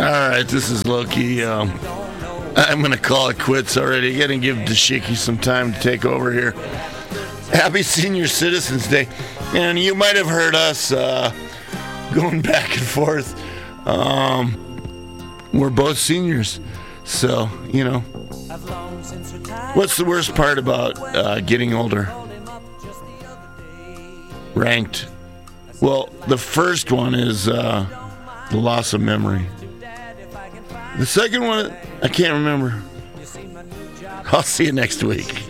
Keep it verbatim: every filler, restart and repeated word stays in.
right, this is Loki. Um, I'm going to call it quits already. Got to give Dashiki some time to take over here. Happy Senior Citizens Day. And you might have heard us uh, going back and forth. Um, we're both seniors. So, you know, what's the worst part about uh, getting older? Ranked. Well, the first one is uh, the loss of memory. The second one, I can't remember. I'll see you next week.